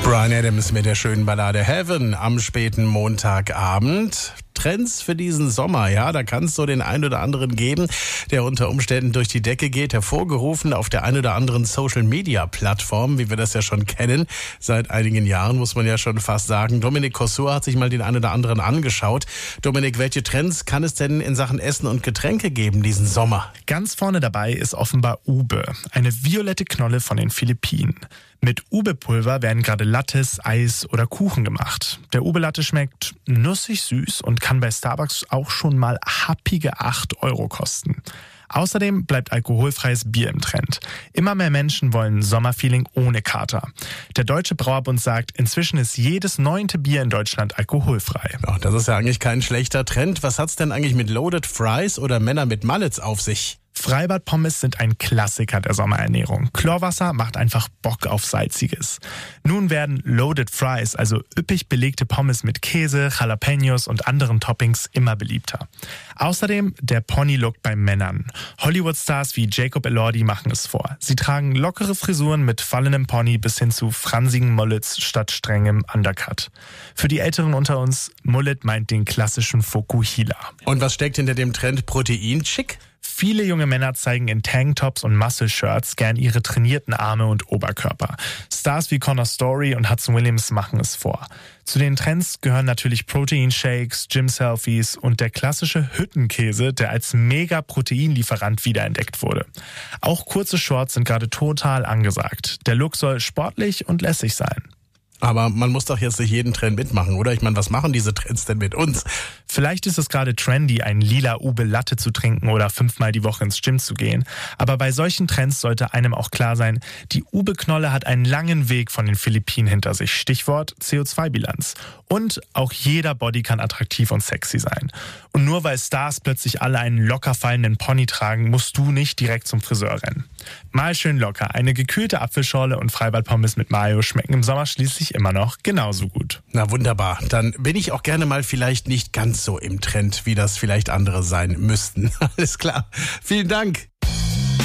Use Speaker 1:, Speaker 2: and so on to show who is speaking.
Speaker 1: Bryan Adams mit der schönen Ballade Heaven am späten Montagabend. Trends für diesen Sommer, ja, da kann es so den einen oder anderen geben, der unter Umständen durch die Decke geht, hervorgerufen auf der einen oder anderen Social-Media-Plattform, wie wir das ja schon kennen. Seit einigen Jahren muss man ja schon fast sagen. Dominik Kossur hat sich mal den einen oder anderen angeschaut. Dominik, welche Trends kann es denn in Sachen Essen und Getränke geben diesen Sommer?
Speaker 2: Ganz vorne dabei ist offenbar Ube, eine violette Knolle von den Philippinen. Mit Ube-Pulver werden gerade Lattes, Eis oder Kuchen gemacht. Der Ube-Latte schmeckt nussig süß und kann bei Starbucks auch schon mal happige 8 € kosten. Außerdem bleibt alkoholfreies Bier im Trend. Immer mehr Menschen wollen Sommerfeeling ohne Kater. Der Deutsche Brauerbund sagt, inzwischen ist jedes 9. Bier in Deutschland alkoholfrei.
Speaker 1: Ja, das ist ja eigentlich kein schlechter Trend. Was hat's denn eigentlich mit Loaded Fries oder Männer mit Mullets auf sich?
Speaker 2: Freibad-Pommes sind ein Klassiker der Sommerernährung. Chlorwasser macht einfach Bock auf Salziges. Nun werden Loaded Fries, also üppig belegte Pommes mit Käse, Jalapenos und anderen Toppings, immer beliebter. Außerdem der Pony-Look bei Männern. Hollywood-Stars wie Jacob Elordi machen es vor. Sie tragen lockere Frisuren mit fallenem Pony bis hin zu fransigen Mullets statt strengem Undercut. Für die Älteren unter uns, Mullet meint den klassischen Fokuhila.
Speaker 1: Und was steckt hinter dem Trend Protein-Chic?
Speaker 2: Viele junge Männer zeigen in Tanktops und Muscle-Shirts gern ihre trainierten Arme und Oberkörper. Stars wie Connor Story und Hudson Williams machen es vor. Zu den Trends gehören natürlich Protein-Shakes, Gym-Selfies und der klassische Hüttenkäse, der als Mega-Proteinlieferant wiederentdeckt wurde. Auch kurze Shorts sind gerade total angesagt. Der Look soll sportlich und lässig sein.
Speaker 1: Aber man muss doch jetzt nicht jeden Trend mitmachen, oder? Ich meine, was machen diese Trends denn mit uns?
Speaker 2: Vielleicht ist es gerade trendy, einen lila Ube-Latte zu trinken oder 5-mal die Woche ins Gym zu gehen. Aber bei solchen Trends sollte einem auch klar sein, die Ube-Knolle hat einen langen Weg von den Philippinen hinter sich. Stichwort CO2-Bilanz. Und auch jeder Body kann attraktiv und sexy sein. Und nur weil Stars plötzlich alle einen locker fallenden Pony tragen, musst du nicht direkt zum Friseur rennen. Mal schön locker. Eine gekühlte Apfelschorle und Freibad-Pommes mit Mayo schmecken im Sommer schließlich immer noch genauso gut.
Speaker 1: Na wunderbar, dann bin ich auch gerne mal vielleicht nicht ganz so im Trend, wie das vielleicht andere sein müssten. Alles klar, vielen Dank.